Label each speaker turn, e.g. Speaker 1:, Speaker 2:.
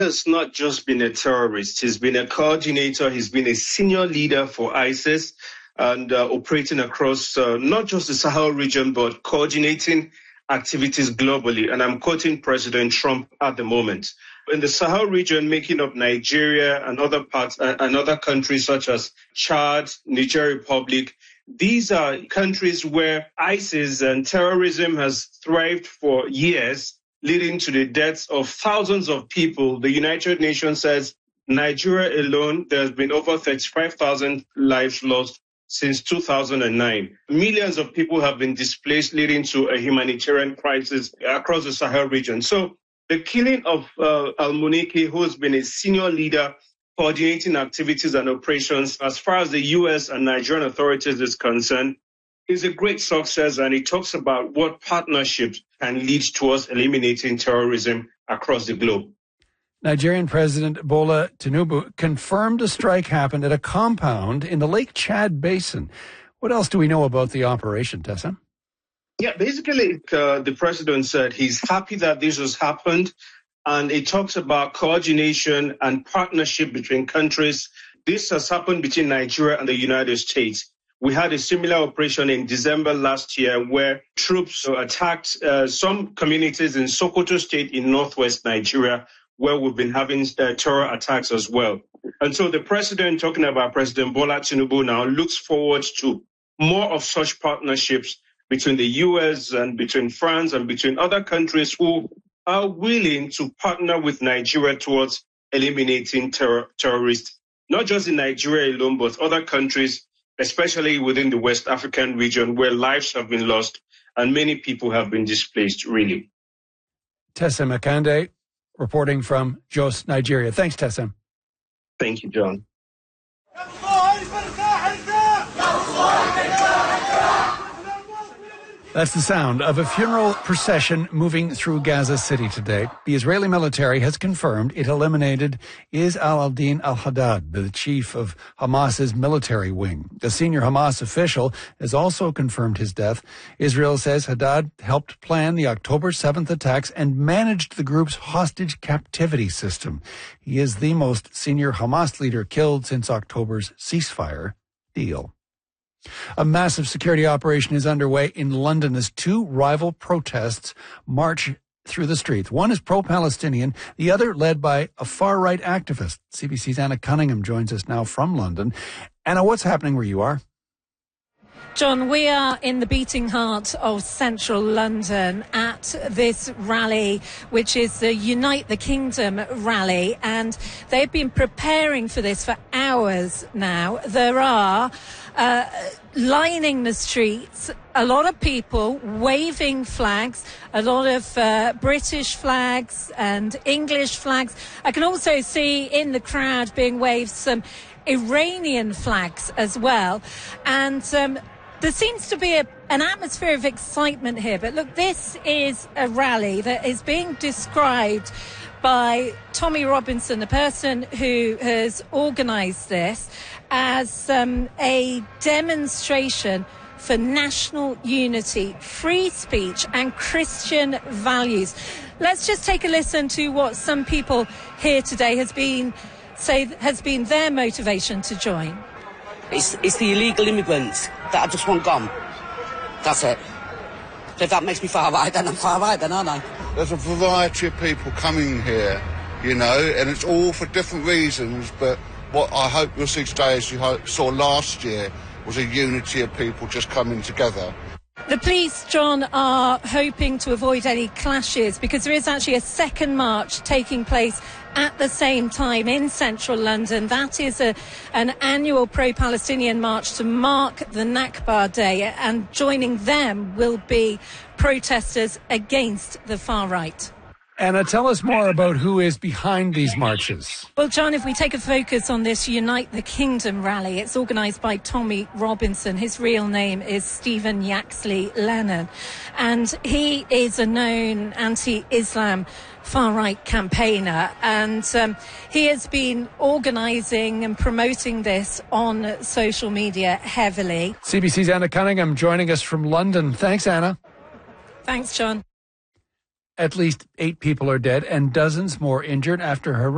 Speaker 1: has not just been a terrorist. He's been a coordinator. He's been a senior leader for ISIS and operating across not just the Sahel region, but coordinating activities globally. And I'm quoting President Trump at the moment. In the Sahel region, making up Nigeria and other parts and other countries such as Chad, Niger Republic, these are countries where ISIS and terrorism has thrived for years, leading to the deaths of thousands of people. The United Nations says Nigeria alone, there's been over 35,000 lives lost since 2009. Millions of people have been displaced, leading to a humanitarian crisis across the Sahel region. So the killing of al-Muniki, who has been a senior leader coordinating activities and operations as far as the U.S. and Nigerian authorities is concerned, is a great success, and it talks about what partnerships can lead towards eliminating terrorism across the globe.
Speaker 2: Nigerian President Bola Tinubu confirmed a strike happened at a compound in the Lake Chad Basin. What else do we know about the operation, Tessa?
Speaker 1: Yeah, basically, the president said he's happy that this has happened, and it talks about coordination and partnership between countries. This has happened between Nigeria and the United States. We had a similar operation in December last year where troops attacked some communities in Sokoto State in northwest Nigeria, where we've been having terror attacks as well. And so the president, talking about President Bola Tinubu now, looks forward to more of such partnerships between the U.S. and between France and between other countries who are willing to partner with Nigeria towards eliminating terrorists, not just in Nigeria alone, but other countries, especially within the West African region, where lives have been lost and many people have been displaced, really.
Speaker 2: Tessa Makande, reporting from Jos, Nigeria. Thanks, Tessa.
Speaker 1: Thank you, John.
Speaker 2: That's the sound of a funeral procession moving through Gaza City today. The Israeli military has confirmed it eliminated Is al-Din al-Haddad, the chief of Hamas's military wing. The senior Hamas official has also confirmed his death. Israel says Haddad helped plan the October 7th attacks and managed the group's hostage captivity system. He is the most senior Hamas leader killed since October's ceasefire deal. A massive security operation is underway in London as two rival protests march through the streets. One is pro-Palestinian, the other led by a far-right activist. CBC's Anna Cunningham joins us now from London. Anna, what's happening where you are?
Speaker 3: John, we are in the beating heart of central London at this rally, which is the Unite the Kingdom rally, and they've been preparing for this for hours now. There are lining the streets, a lot of people waving flags, a lot of British flags and English flags. I can also see in the crowd being waved some Iranian flags as well. And there seems to be an atmosphere of excitement here. But look, this is a rally that is being described by Tommy Robinson, the person who has organised this, as a demonstration for national unity, free speech and Christian values. Let's just take a listen to what some people here today has been their motivation to join.
Speaker 4: It's the illegal immigrants that I just want gone. That's it. So if that makes me far right, then I'm far right then, aren't I?
Speaker 5: There's a variety of people coming here, you know, and it's all for different reasons, but what I hope you'll see today, as you saw last year, was a unity of people just coming together.
Speaker 3: The police, John, are hoping to avoid any clashes because there is actually a second march taking place at the same time in central London. That is an annual pro-Palestinian march to mark the Nakba Day, and joining them will be protesters against the far right.
Speaker 2: Anna, tell us more about who is behind these marches.
Speaker 3: Well, John, if we take a focus on this Unite the Kingdom rally, it's organised by Tommy Robinson. His real name is Stephen Yaxley Lennon, and he is a known anti-Islam far-right campaigner, and he has been organising and promoting this on social media heavily.
Speaker 2: CBC's Anna Cunningham joining us from London. Thanks, Anna.
Speaker 3: Thanks, John.
Speaker 2: At least 8 people are dead and dozens more injured after